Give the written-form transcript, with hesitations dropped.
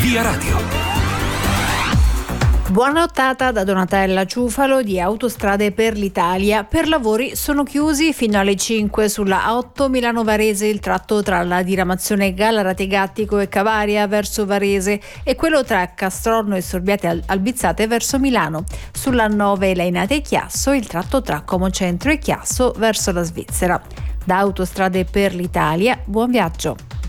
Via Radio. Buona nottata da Donatella Ciufalo di Autostrade per l'Italia. Per lavori sono chiusi fino alle 5 sulla A8 Milano-Varese il tratto tra la diramazione Gallarate-Gattico e Cavaria verso Varese e quello tra Castronno e Sorbiate Albizzate verso Milano. Sulla 9 Lainate-Chiasso il tratto tra Como Centro e Chiasso verso la Svizzera. Da Autostrade per l'Italia, buon viaggio.